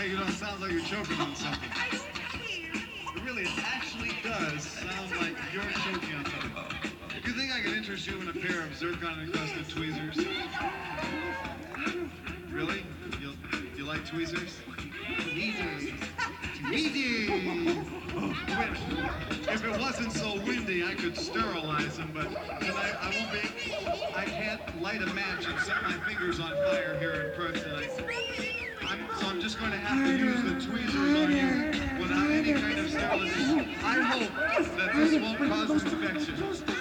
you know, it sounds like you're choking on something. Really, it actually does sound like you're choking on something. Do you think I could interest you in a pair of zircon-encrusted tweezers? Really? You like tweezers? Tweezers. Tweezers. Oh, wait. If it wasn't so windy, I could sterilize them, but tonight I won't be. I can't light a match and set my fingers on fire here in person. So I'm just going to have to use the tweezers on you without any kind of sterilization. I hope that this won't cause an infection.